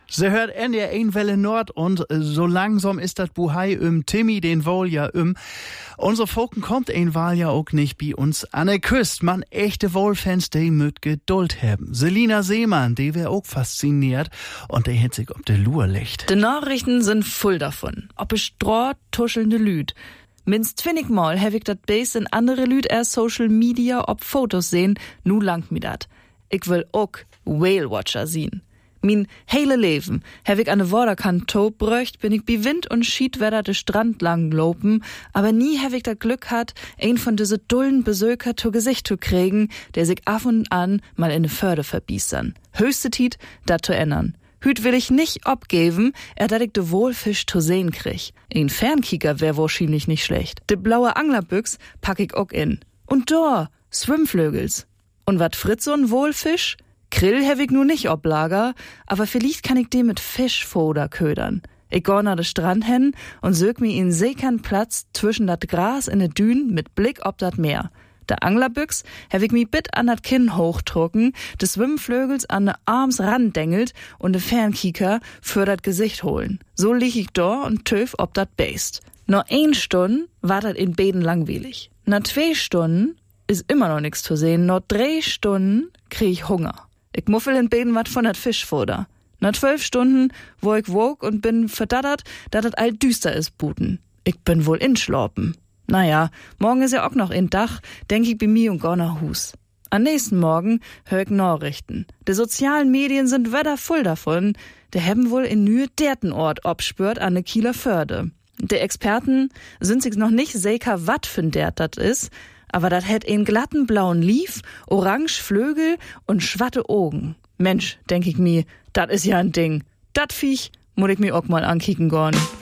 Sie hört NDR Welle Nord und so langsam ist das Buhai Timmy den Wohljahr Unsere Volken kommt ein Wahljahr auch nicht bei uns an der Küste. Man echte Wohlfans, die mit Geduld haben. Selina Seemann, die wär auch fasziniert und die hat sich ob der Lur legt. Die Nachrichten sind voll davon. Ob es Stroh tuschelnde Lüd. Minst 20 Mal hab ich dat Base in andere Lüd Social Media ob Fotos sehen, nu langt mir dat. Ich will auch Whale Watcher sehen. Min hele Leben hab ich an de Waterkant bröcht, bin ich bi Wind und Schiedwetter de Strand lang lopen, aber nie hab ich das Glück hat, ein von diese dullen Besöker zu Gesicht zu kriegen, der sich af und an mal in de Förde verbiestern. Höchste Tiet, dat zu ändern. Hüt will ich nicht abgeben, dat ich de Wohlfisch zu sehen krieg. Ein Fernkicker wär wahrscheinlich nicht schlecht. De blaue Anglerbüchs pack ich auch in. Und da, Schwimmflögels. Und wat fritz so ein Wohlfisch? Krill hab ich nur nicht ob Lager, aber vielleicht kann ich den mit Fischfoder ködern. Ich geh nach de Strand hin und sög mir in sekern Platz zwischen dat Gras in de Dünen mit Blick ob dat Meer. Der Anglerbüchs hab ich mi bit an dat Kinn hochdrucken, des Schwimmflögels an de Arms randengelt und de Fernkicker für dat Gesicht holen. So lieg ich da und töf ob dat Beist. Noch 1 Stunde war dat in Beden langweilig. Nach 2 Stunden ist immer noch nix zu sehen. Noch 3 Stunden krieg ich Hunger. Ich muffel in Beden wat von dat Fischfutter. Nach 12 Stunden, wo ich wog und bin verdattert, dat het all düster is buten. Ich bin wohl inschlorpen. Naja, morgen is ja auch noch in Dach, denk ich bei mir und gar nach Hus. Am nächsten Morgen hör ich Nachrichten. De sozialen Medien sind wedder voll davon. De haben wohl in Nühe derten Ort obspürt an de Kieler Förde. De Experten sind sich noch nicht sicher, wat für'n dert dat is, aber dat hätt einen glatten blauen Lief, orange Flögel und schwatte Augen. Mensch, denk ich mir, dat is ja ein Ding. Dat Viech muss ich mir auch mal ankicken gorn.